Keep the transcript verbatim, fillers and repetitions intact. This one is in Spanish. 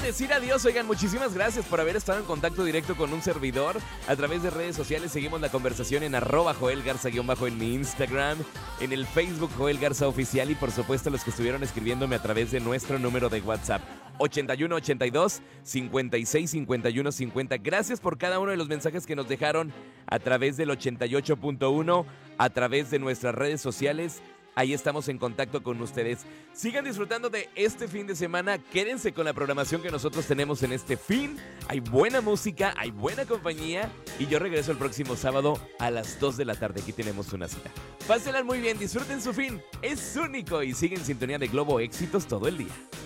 decir adiós. Oigan, muchísimas gracias por haber estado en contacto directo con un servidor. A través de redes sociales seguimos la conversación en arroba Joel Garza-bajo en mi Instagram, en el Facebook Joel Garza Oficial y por supuesto los que estuvieron escribiéndome a través de nuestro número de WhatsApp ochenta y uno ochenta y dos cincuenta y seis cincuenta y uno cincuenta. Gracias por cada uno de los mensajes que nos dejaron a través del ochenta y ocho punto uno, a través de nuestras redes sociales. Ahí estamos en contacto con ustedes. Sigan disfrutando de este fin de semana. Quédense con la programación que nosotros tenemos en este fin. Hay buena música, hay buena compañía. Y yo regreso el próximo sábado a las dos de la tarde. Aquí tenemos una cita. Pásenla muy bien, disfruten su fin. Es único y siguen en sintonía de Globo Éxitos todo el día.